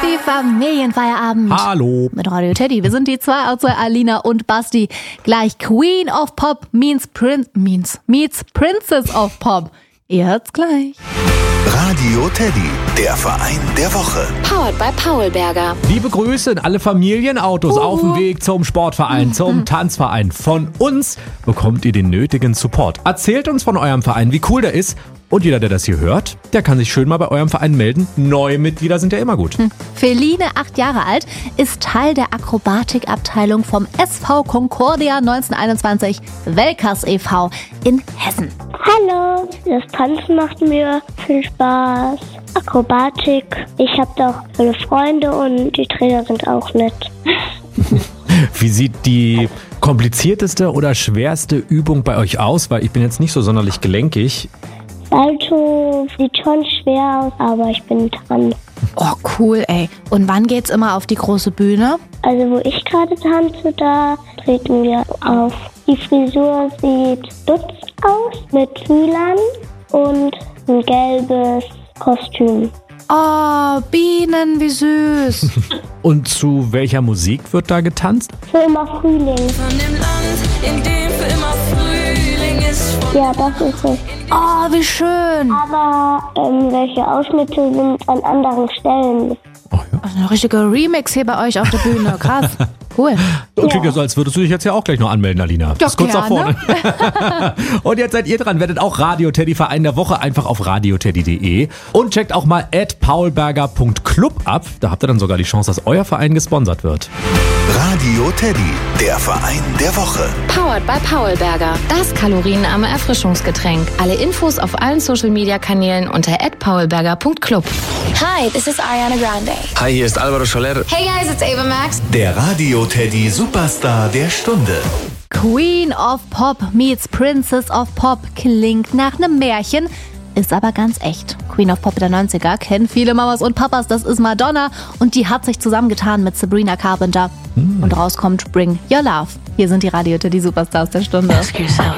Happy Familienfeierabend. Hallo. Mit Radio Teddy. Wir sind die zwei aus Alina und Basti. Gleich Queen of Pop meets Princess of Pop. Ihr hört's gleich. Radio Teddy, der Verein der Woche. Powered by Paulberger. Liebe Grüße in alle Familienautos auf dem Weg zum Sportverein, zum Tanzverein. Von uns bekommt ihr den nötigen Support. Erzählt uns von eurem Verein, wie cool der ist. Und jeder, der das hier hört, der kann sich schön mal bei eurem Verein melden. Neue Mitglieder sind ja immer gut. Feline, 8 Jahre alt, ist Teil der Akrobatikabteilung vom SV Concordia 1921 Welkers e.V. in Hessen. Hallo, das Tanzen macht mir viel Spaß. Akrobatik, ich habe da auch viele Freunde und die Trainer sind auch nett. Wie sieht die komplizierteste oder schwerste Übung bei euch aus? Weil ich bin jetzt nicht so sonderlich gelenkig. Salto sieht schon schwer aus, aber ich bin dran. Oh, cool, ey. Und wann geht's immer auf die große Bühne? Also wo ich gerade tanze, da treten wir auf. Die Frisur sieht dutz aus mit Fühlern und ein gelbes Kostüm. Oh, Bienen, wie süß. Und zu welcher Musik wird da getanzt? Für immer Frühling. Von dem Land, in dem für immer Frühling ist. Ja, das ist es. Oh, wie schön. Aber welche Ausschnitte sind an anderen Stellen? Also ein richtiger Remix hier bei euch auf der Bühne. Krass. Cool. Klingt ja so, als würdest du dich jetzt ja auch gleich noch anmelden, Alina. Doch, kurz nach gerne. vorne. Und jetzt seid ihr dran, werdet auch Radio Teddy Verein der Woche einfach auf radioteddy.de und checkt auch mal @paulberger.club ab. Da habt ihr dann sogar die Chance, dass euer Verein gesponsert wird. Radio Teddy, der Verein der Woche. Powered by Paulberger. Das kalorienarme Erfrischungsgetränk. Alle Infos auf allen Social-Media-Kanälen unter @paulberger.club. Hi, this is Ariana Grande. Hi, hier ist Alvaro Soler. Hey guys, it's Ava Max. Der Radio Teddy Superstar der Stunde. Queen of Pop meets Princess of Pop klingt nach einem Märchen, ist aber ganz echt. Queen of Pop der 90er kennen viele Mamas und Papas, das ist Madonna und die hat sich zusammengetan mit Sabrina Carpenter. Und rauskommt Bring Your Love. Hier sind die Radio Teddy Superstars der Stunde. Ask yourself,